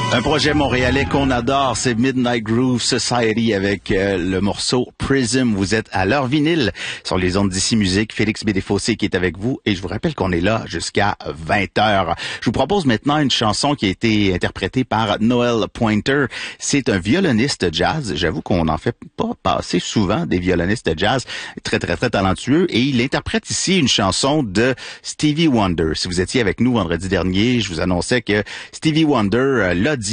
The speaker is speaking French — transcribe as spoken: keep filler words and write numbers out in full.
Un projet montréalais qu'on adore, c'est Midnight Groove Society avec euh, le morceau Prism. Vous êtes à l'heure vinyle sur les ondes d'ici musique. Félix Bédéfossé qui est avec vous et je vous rappelle qu'on est là jusqu'à vingt heures. Je vous propose maintenant une chanson qui a été interprétée par Noel Pointer. C'est un violoniste jazz. J'avoue qu'on n'en fait pas passer souvent des violonistes jazz très très très talentueux et il interprète ici une chanson de Stevie Wonder. Si vous étiez avec nous vendredi dernier, je vous annonçais que Stevie Wonder euh, l'a